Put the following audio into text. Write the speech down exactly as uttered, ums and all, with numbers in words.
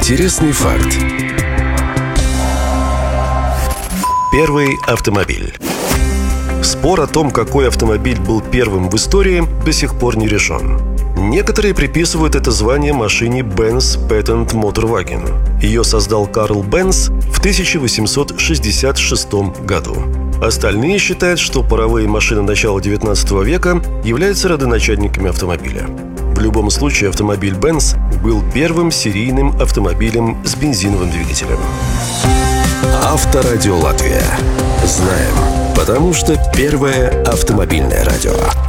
Интересный факт. Первый автомобиль. Спор о том, какой автомобиль был первым в истории, до сих пор не решен. Некоторые приписывают это звание машине Benz Patent Motor Wagen. Ее создал Карл Бенц в тысяча восемьсот шестьдесят шестом году. Остальные считают, что паровые машины начала девятнадцатого века являются родоначальниками автомобиля. В любом случае, автомобиль Benz был первым серийным автомобилем с бензиновым двигателем. Авторадио Латвия. Знаем, потому что первое автомобильное радио.